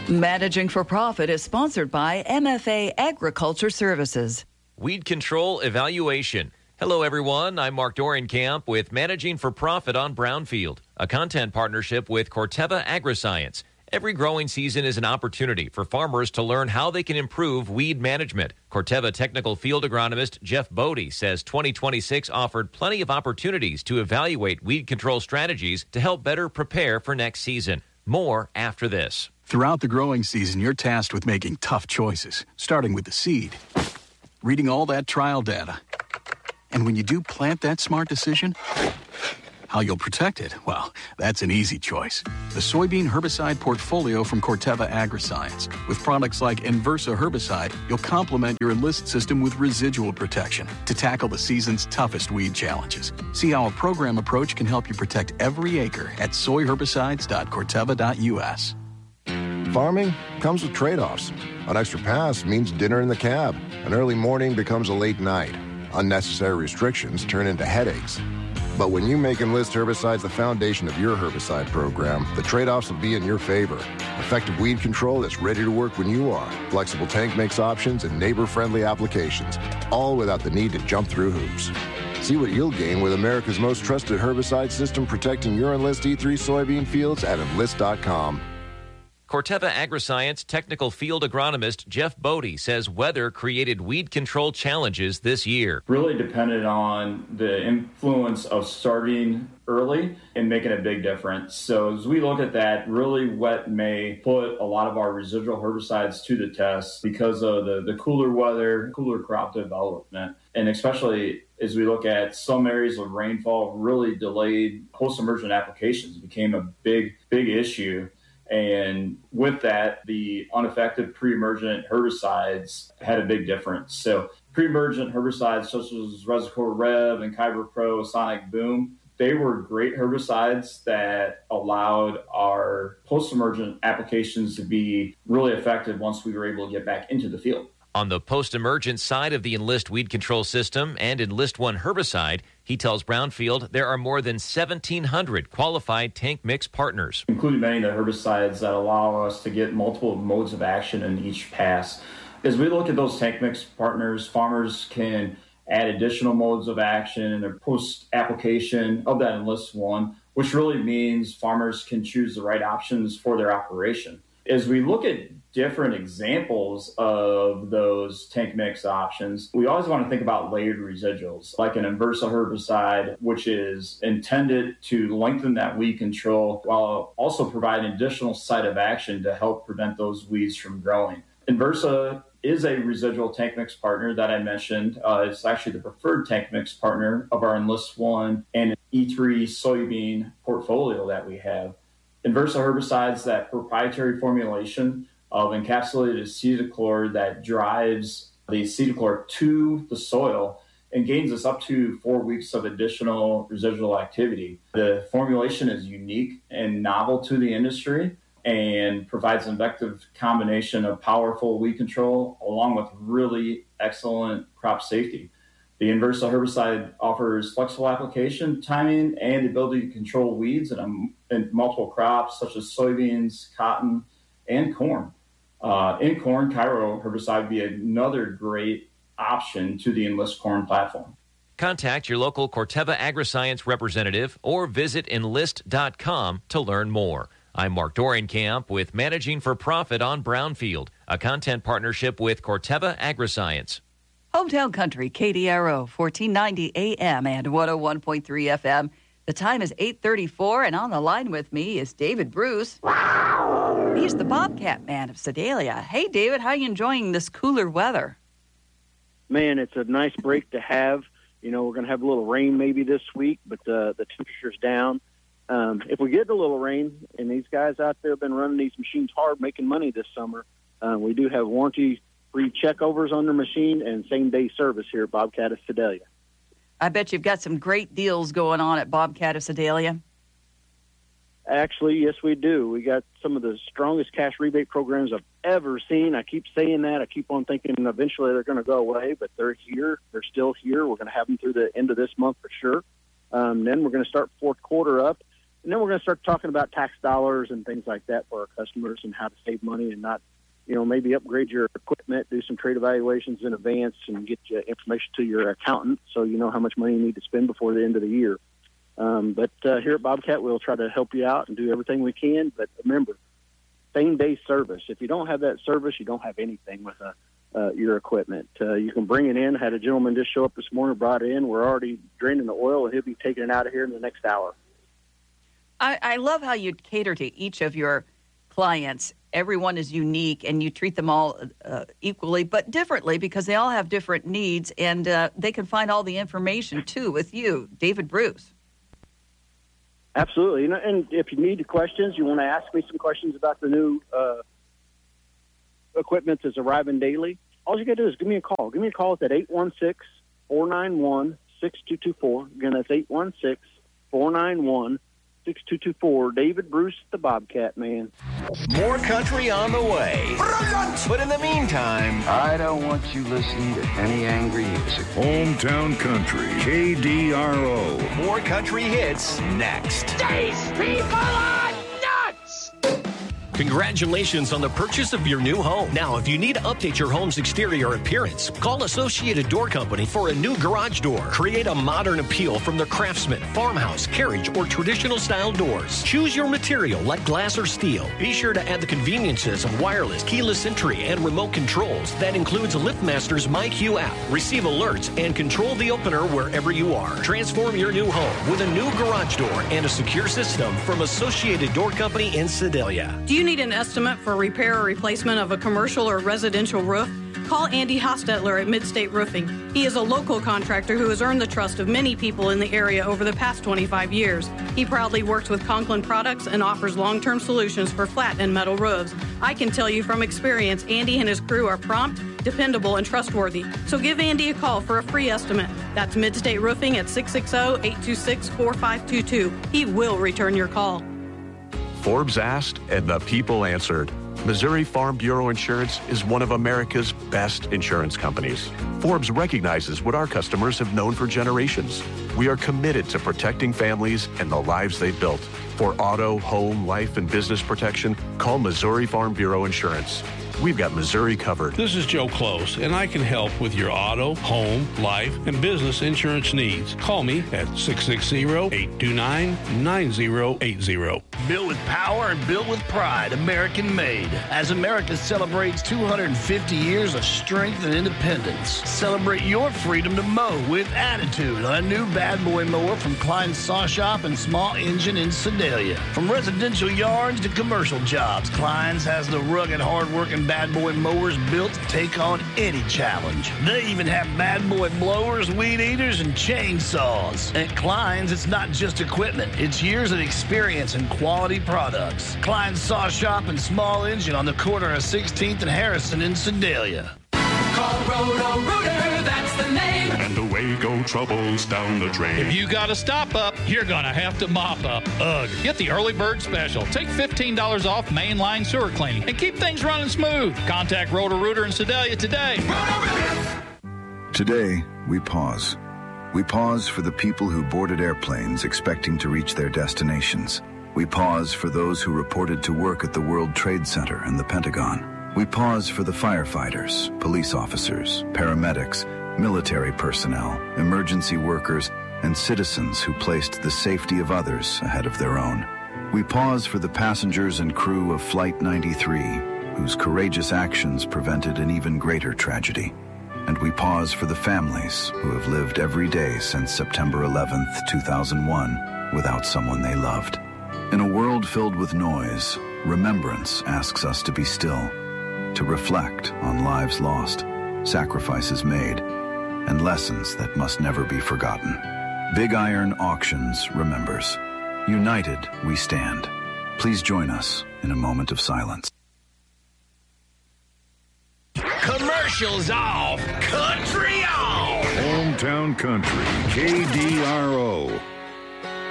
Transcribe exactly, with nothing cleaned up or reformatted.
Managing for Profit is sponsored by M F A Agriculture Services. Weed Control Evaluation. Hello, everyone. I'm Mark Dorenkamp with Managing for Profit on Brownfield, a content partnership with Corteva Agriscience. Every growing season is an opportunity for farmers to learn how they can improve weed management. Corteva technical field agronomist Jeff Bodie says twenty twenty-six offered plenty of opportunities to evaluate weed control strategies to help better prepare for next season. More after this. Throughout the growing season, you're tasked with making tough choices, starting with the seed, reading all that trial data. And when you do plant that smart decision, how you'll protect it, well, that's an easy choice. The soybean herbicide portfolio from Corteva Agriscience. With products like Inversa herbicide, you'll complement your Enlist system with residual protection to tackle the season's toughest weed challenges. See how a program approach can help you protect every acre at soy herbicides dot corteva dot u s. Farming comes with trade-offs. An extra pass means dinner in the cab. An early morning becomes a late night. Unnecessary restrictions turn into headaches. But when you make Enlist herbicides the foundation of your herbicide program, the trade-offs will be in your favor. Effective weed control that's ready to work when you are. Flexible tank mix options and neighbor-friendly applications, all without the need to jump through hoops. See what you'll gain with America's most trusted herbicide system protecting your Enlist E three soybean fields at enlist dot com. Corteva Agriscience technical field agronomist Jeff Bodie says weather created weed control challenges this year. Really depended on the influence of starting early and making a big difference. So as we look at that, really wet May put a lot of our residual herbicides to the test because of the, the cooler weather, cooler crop development. And especially as we look at some areas of rainfall really delayed post-emergent applications, it became a big, big issue. And with that, the unaffected pre-emergent herbicides had a big difference. So pre-emergent herbicides such as Resicor Rev and Kyber Pro, Sonic Boom, they were great herbicides that allowed our post-emergent applications to be really effective once we were able to get back into the field. On the post-emergent side of the Enlist weed control system and Enlist One herbicide, he tells Brownfield there are more than seventeen hundred qualified tank mix partners, including many of the herbicides that allow us to get multiple modes of action in each pass. As we look at those tank mix partners, farmers can add additional modes of action in their post-application of that Enlist One, which really means farmers can choose the right options for their operation. As we look at different examples of those tank mix options, we always want to think about layered residuals, like an Inversa herbicide, which is intended to lengthen that weed control while also providing additional site of action to help prevent those weeds from growing. Inversa is a residual tank mix partner that I mentioned. Uh, it's actually the preferred tank mix partner of our Enlist One and E three soybean portfolio that we have. Inversa herbicides, that proprietary formulation of encapsulated acetochlor that drives the acetochlor to the soil and gains us up to four weeks of additional residual activity. The formulation is unique and novel to the industry and provides an effective combination of powerful weed control along with really excellent crop safety. The Inversa herbicide offers flexible application, timing, and the ability to control weeds in, a, in multiple crops such as soybeans, cotton, and corn. Uh, in corn, Cairo herbicide would be another great option to the Enlist corn platform. Contact your local Corteva Agriscience representative or visit enlist dot com to learn more. I'm Mark Dorenkamp with Managing for Profit on Brownfield, a content partnership with Corteva Agriscience. Hometown Country, K D R O, fourteen ninety A M and one oh one point three F M. The time is eight thirty-four, and on the line with me is David Bruce. He's the Bobcat Man of Sedalia. Hey, David, how are you enjoying this cooler weather? Man, it's a nice break to have. You know, we're going to have a little rain maybe this week, but uh, the temperature's down. Um, if we get a little rain, and these guys out there have been running these machines hard, making money this summer, uh, we do have warranty free checkovers on their machine and same-day service here at Bobcat of Sedalia. I bet you've got some great deals going on at Bobcat of Sedalia. Actually, yes, we do. We got some of the strongest cash rebate programs I've ever seen. I keep saying that. I keep on thinking eventually they're going to go away, but they're here. They're still here. We're going to have them through the end of this month for sure. Um, then we're going to start fourth quarter up. And then we're going to start talking about tax dollars and things like that for our customers and how to save money and not, you know, maybe upgrade your equipment, do some trade evaluations in advance, and get you information to your accountant so you know how much money you need to spend before the end of the year. Um, but uh, here at Bobcat, we'll try to help you out and do everything we can. But remember, same-day service. If you don't have that service, you don't have anything with uh, uh, your equipment. Uh, you can bring it in. I had a gentleman just show up this morning, brought it in. We're already draining the oil, and he'll be taking it out of here in the next hour. I, I love how you cater to each of your clients. Everyone is unique, and you treat them all uh, equally, but differently because they all have different needs, and uh, they can find all the information, too, with you, David Bruce. Absolutely. And if you need questions, you want to ask me some questions about the new uh, equipment that's arriving daily, all you got to do is give me a call. Give me a call at that eight one six, four nine one, six two two four. Again, that's eight one six, four nine one, six two two four. David Bruce, the Bobcat Man. More country on the way. Brilliant! But in the meantime, I don't want you listening to any angry music. Hometown Country, K D R O. More country hits next. These people are nuts! Congratulations on the purchase of your new home. Now, if you need to update your home's exterior appearance, call Associated Door Company for a new garage door. Create a modern appeal from their Craftsman, farmhouse, carriage, or traditional style doors. Choose your material like glass or steel. Be sure to add the conveniences of wireless, keyless entry, and remote controls. That includes LiftMaster's MyQ app. Receive alerts and control the opener wherever you are. Transform your new home with a new garage door and a secure system from Associated Door Company in Sedalia. Do you need an estimate for repair or replacement of a commercial or residential roof? Call Andy Hostetler at Midstate Roofing. He is a local contractor who has earned the trust of many people in the area over the past twenty-five years. He proudly works with Conklin Products and offers long-term solutions for flat and metal roofs. I can tell you from experience, Andy and his crew are prompt, dependable, and trustworthy. So give Andy a call for a free estimate. That's Midstate Roofing at six six zero, eight two six, four five two two. He will return your call. Forbes asked, and the people answered. Missouri Farm Bureau Insurance is one of America's best insurance companies. Forbes recognizes what our customers have known for generations. We are committed to protecting families and the lives they've built. For auto, home, life, and business protection, call Missouri Farm Bureau Insurance. We've got Missouri covered. This is Joe Close, and I can help with your auto, home, life, and business insurance needs. Call me at six six zero, eight two nine, nine zero eight zero. Built with power and built with pride, American made. As America celebrates two hundred fifty years of strength and independence, celebrate your freedom to mow with attitude on a new Bad Boy mower from Klein's Saw Shop and Small Engine in Sedalia. From residential yards to commercial jobs, Klein's has the rugged, hard-working Bad Boy mowers built to take on any challenge. They even have Bad Boy blowers, weed eaters, and chainsaws. At Klein's, it's not just equipment. It's years of experience and quality products. Klein's Saw Shop and Small Engine on the corner of sixteenth and Harrison in Sedalia. Call Roto-Rooter, that's the name. And away go troubles down the drain. If you got a stop up, you're going to have to mop up. Ugh. Get the early bird special. Take fifteen dollars off mainline sewer cleaning and keep things running smooth. Contact Roto-Rooter in Sedalia today. Today, we pause. We pause for the people who boarded airplanes expecting to reach their destinations. We pause for those who reported to work at the World Trade Center and the Pentagon. We pause for the firefighters, police officers, paramedics, military personnel, emergency workers, and citizens who placed the safety of others ahead of their own. We pause for the passengers and crew of Flight ninety-three, whose courageous actions prevented an even greater tragedy. And we pause for the families who have lived every day since September eleventh, two thousand one, without someone they loved. In a world filled with noise, remembrance asks us to be still, to reflect on lives lost, sacrifices made, and lessons that must never be forgotten. Big Iron Auctions remembers. United, we stand. Please join us in a moment of silence. Commercials off, country on. Hometown Country, K D R O.